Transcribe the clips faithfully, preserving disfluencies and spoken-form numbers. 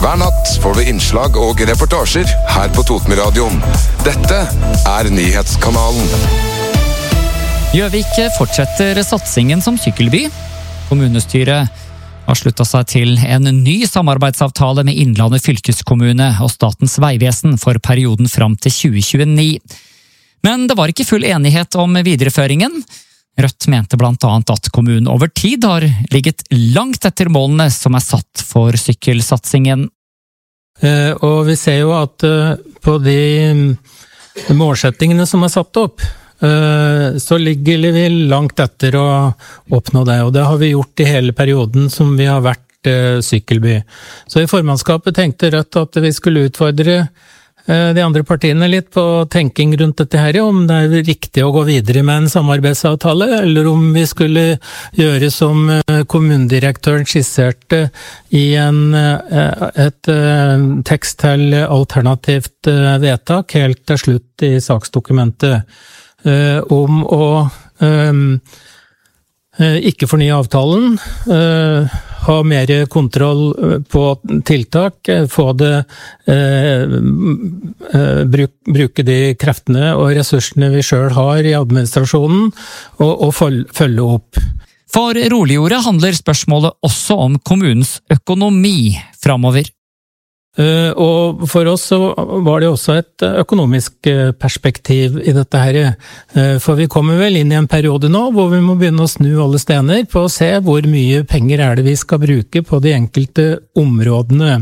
Hver natt får du innslag og reportasjer her på Totenradioen. Dette er Nyhetskanalen. Gjøvik fortsetter satsingen som sykkelby. Kommunestyret har sluttet seg til en ny samarbeidsavtale med Innlandet fylkeskommune og Statens vegvesen for perioden fram til tjue tjueni. Men det var ikke full enighet om videreføringen. Rødt mente blant annet at kommunen over tid har ligget langt etter målene som er satt for sykkelsatsingen. Og vi ser jo at på de målsettingene som er satt opp, så ligger vi langt etter å oppnå det, og det har vi gjort i hele perioden som vi har vært sykkelby. Så i formannskapet tenkte Rødt at vi skulle utfordre de andre partiene litt på tenking rundt dette her, om det er riktig å gå videre med en samarbeidsavtale, eller om vi skulle gjøre som kommunedirektøren skisserte i en, et tekst til alternativt vedtak helt til slutt i saksdokumentet. Uh, om å um, uh, ikke fornye avtalen, uh, ha mer kontroll på tiltak, uh, få det, uh, uh, bruk, bruke de kreftene og ressursene vi selv har i administrasjonen, og, og følge opp. For Roligordet handler spørsmålet også om kommunens økonomi fremover. Uh, og for oss så var det også et økonomisk perspektiv i dette her, uh, for vi kommer vel inn i en periode nå hvor vi må begynne å snu alle stener på å se hvor mye penger er det vi skal bruke på de enkelte områdene.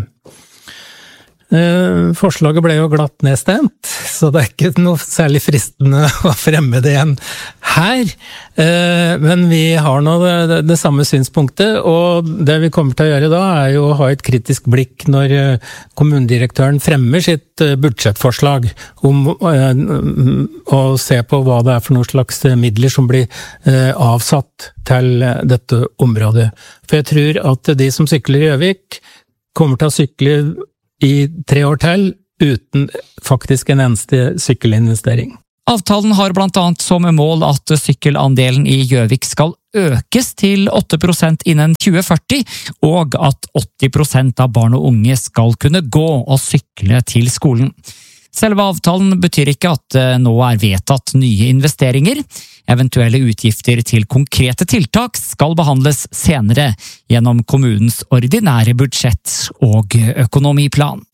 Uh, forslaget ble jo glatt nedstemt, så det er ikke noe særlig fristende å fremme det igjen her, uh, men vi har nå det, det samme synspunktet, og det vi kommer til å gjøre da er jo å ha et kritisk blikk når uh, kommunedirektøren fremmer sitt uh, budsjettforslag om uh, å se på hva det er for noen slags midler som blir uh, avsatt til uh, dette området. For jeg tror at de som sykler i Gjøvik kommer til å sykle i tre år til, uten faktisk en eneste sykkelinvestering. Avtalen har blant annet som mål at sykkelandelen i Gjøvik skal økes til åtte prosent innen tjue førti, og at åtti prosent av barn og unge skal kunne gå og sykle til skolen. Selve avtalen betyr ikke at det nå er vedtatt nye investeringer. Eventuelle utgifter til konkrete tiltak skal behandles senere gjennom kommunens ordinære budsjett og økonomiplan.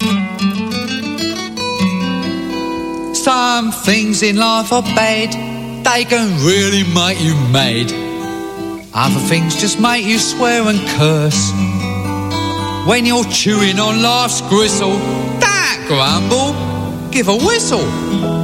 Some things in life are bad, they can really make you mad. Other things just make you swear and curse. When you're chewing on life's gristle, don't grumble, give a whistle.